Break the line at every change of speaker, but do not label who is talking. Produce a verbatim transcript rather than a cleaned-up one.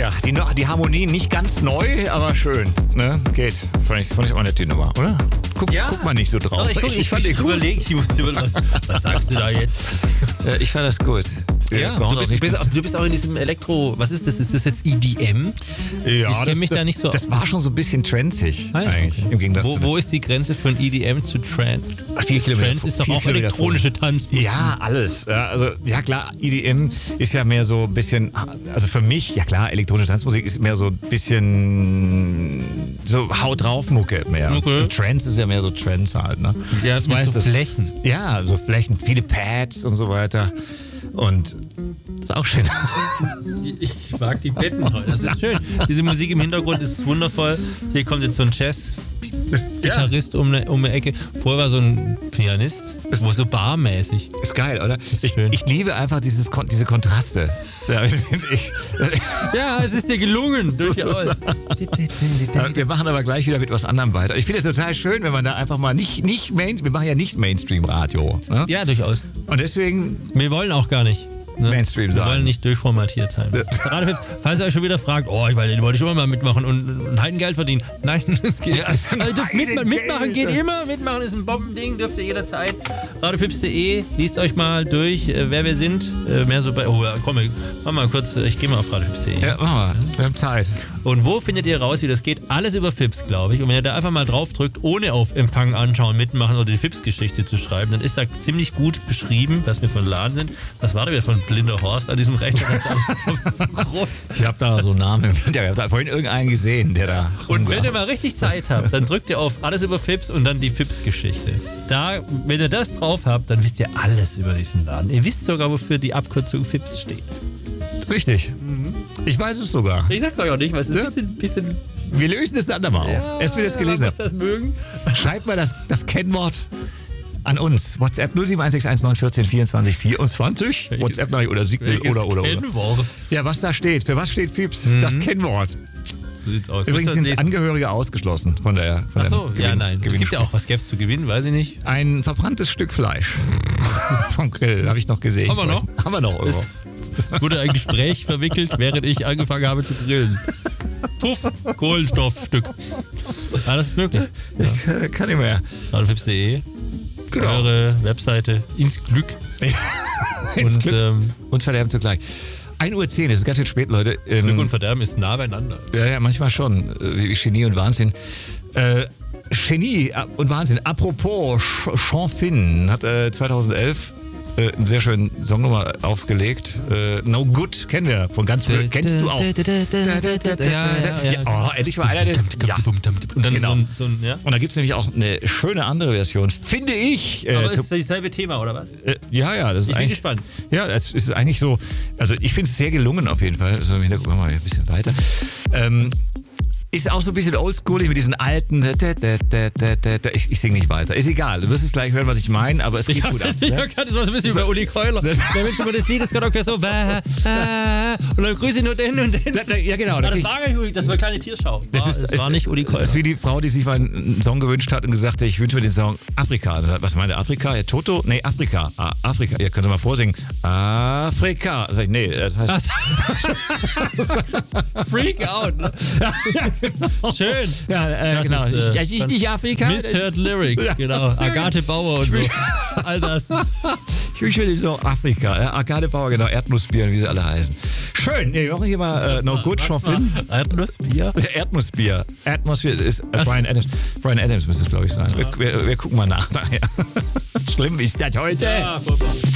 Ja, die, noch, die Harmonie nicht ganz neu, aber schön. Ne? Geht. Fand ich, fand ich auch nett, die Nummer, oder? Guck,
Ja.
guck mal nicht so drauf.
Doch, ich, guck, ich, ich fand die gut. Überleg, ich muss was, was sagst du da jetzt?
Äh, ich fand das gut. Wir
Ja, du bist, bist, du bist auch in diesem Elektro... Was ist das? Ist das jetzt E D M?
Ja,
ich kenne mich
das,
da nicht so
Das war schon so ein bisschen transig,
ah, ja,
eigentlich.
okay.
Im Gegensatz
wo,
zu
wo ist die Grenze von E D M zu Trance?
Ach, vier Kilometer.
Trance ist doch
vier
auch
Kilometer
elektronische
vor.
Tanzmusik.
Ja, alles. Ja, also, ja klar, E D M ist ja mehr so ein bisschen, also für mich, ja klar, elektronische Tanzmusik ist mehr so ein bisschen so Haut drauf Mucke mehr.
Okay.
Und Trance ist ja mehr so Trance halt, ne?
Ja, es sind so Flächen.
Ja, so Flächen, viele Pads und so weiter. Und ist auch schön.
Ich mag die Betten heute. Das ist schön. Diese Musik im Hintergrund ist wundervoll. Hier kommt jetzt so ein Jazz-Gitarrist um eine, um eine Ecke. Vorher war so ein Pianist, wo so barmäßig.
Ist geil, oder?
Ist
ich,
schön.
ich liebe einfach dieses, diese Kontraste. Ja, ich,
ja, es ist dir gelungen, durchaus.
Wir machen aber gleich wieder mit was anderem weiter. Ich finde es total schön, wenn man da einfach mal nicht, nicht Main, wir machen ja nicht Mainstream-Radio. Ne?
Ja, durchaus.
Und deswegen...
Wir wollen auch gar nicht. Ne?
Mainstream
Wir
sein.
wollen nicht durchformatiert sein. Gerade falls ihr euch schon wieder fragt, oh, ich weiß, den wollte ich schon mal mitmachen und, und Heidengeld verdienen. Nein, das geht. Also, dürft mitma- mitmachen geht immer. Mitmachen ist ein Bombending, dürft ihr jederzeit. radiofips punkt de, liest euch mal durch, äh, wer wir sind. Äh, mehr so bei. Oh, ja, komm, mach mal kurz, äh, ich gehe mal auf radiofips punkt de.
Ja, machen wir. Wir haben Zeit.
Und wo findet ihr raus, wie das geht? Alles über Fips, glaube ich. Und wenn ihr da einfach mal drauf drückt, ohne auf Empfang anschauen, mitmachen oder die Fips-Geschichte zu schreiben, dann ist da ziemlich gut beschrieben, was wir für ein Laden sind. Was war da wieder von Blinder Horst an diesem Rechner?
Ich habe da so einen Namen im Hintergrund. Ich habe da vorhin irgendeinen gesehen, der da.
Und wenn ihr mal richtig Zeit habt, dann drückt ihr auf Alles über Fips und dann die Fips-Geschichte. Da, wenn ihr das drauf habt, dann wisst ihr alles über diesen Laden. Ihr wisst sogar, wofür die Abkürzung Fips steht.
Richtig. Ich weiß es sogar.
Ich sag's euch auch nicht, weil es ist ein bisschen... bisschen
Wir lösen es dann mal auf.
ja,
Erst wenn ihr es gelesen
man
habt.
muss das mögen.
Schreibt mal das, das Kennwort an uns. WhatsApp null sieben eins sechs eins neun eins vier vierundzwanzig vierundzwanzig. WhatsApp oder Signal oder oder oder.
Kennwort.
Ja, was da steht. Für was steht Fips?
Mhm.
Das Kennwort.
So sieht's aus.
Übrigens sind
nächsten...
Angehörige ausgeschlossen von der von
Ach so,
dem
ja,
Gewinn,
nein. Es gibt ja auch, was gäbe es zu gewinnen, weiß ich nicht.
Ein verbranntes Stück Fleisch vom Grill, habe ich noch gesehen.
Haben wir noch?
Haben wir noch.
Es wurde ein Gespräch verwickelt, während ich angefangen habe zu grillen. Puff, Kohlenstoffstück. Ja, das ist möglich. Ja.
Ich kann nicht mehr.
radiofips punkt de,
Genau.
eure Webseite ins Glück.
Ins
und
Glück.
Ähm,
Und Verderben zugleich. ein Uhr zehn, es ist ganz schön spät, Leute. Ähm,
Glück und Verderben ist nah beieinander.
Ja, ja, manchmal schon. Wie Genie und Wahnsinn. Äh, Genie und Wahnsinn. Apropos, Sean Finn hat äh, zweitausendelf äh, einen sehr schönen Song nochmal aufgelegt. Äh, No Good, kennen wir von ganz früh. Kennst du auch?
Ja, ja, ja.
Oh, endlich mal einer, der... Ja.
Und dann
Genau.
so ein, so ein ja.
Und da gibt es nämlich auch eine schöne andere Version, finde ich. Äh,
Aber
zu-
ist das dasselbe Thema, oder was?
äh, ja, ja, das ist
Ich bin
eigentlich...
gespannt.
Ja, es ist eigentlich so, also ich finde es sehr gelungen auf jeden Fall. Also im Hintergrund machen wir ein bisschen weiter. Ähm, ist auch so ein bisschen oldschoolig mit diesen alten. Ich, ich singe nicht weiter. Ist egal, du wirst es gleich hören, was ich meine, aber es geht
Ich
gut ab.
habe
Ne?
das war so ein bisschen wie bei Uli Keuler. Der Mensch über das Lied, das gerade auch so wah, ah, und dann grüße ich nur den und den.
Ja, genau.
Aber
da
das
krieg-
war gar nicht Uli, das war eine kleine Tierschau.
Das
War,
ist,
es war nicht Uli Keuler.
Das ist wie die Frau, die sich mal einen Song gewünscht hat und gesagt hat, ich wünsche mir den Song Afrika. Was meint er? Afrika? Ja, Toto? Nee, Afrika. Ah, Afrika. Ja, können Sie mal vorsingen. Afrika. Sag ich, nee, das heißt...
Freak out. Ne? Schön.
Ja, äh,
Das
genau.
ist, äh,
ich, ja, ich nicht Afrika.
Misheard Lyrics,
Ja,
genau.
sehr
Agathe Bauer und so. All das.
Ich wünsche mir den Song Afrika. Ja, Arcade Bauer, genau. Erdnussbier, wie sie alle heißen. Schön. Nee, wir machen hier mal äh, No Good, Sean Finn.
Erdnussbier?
Erdnussbier. Atmosphere ist äh, Brian Adams. Brian Adams müsste es, glaube ich, sein. Wir, wir, wir gucken mal nach nachher. Schlimm ist das heute.
Ja, vorbei.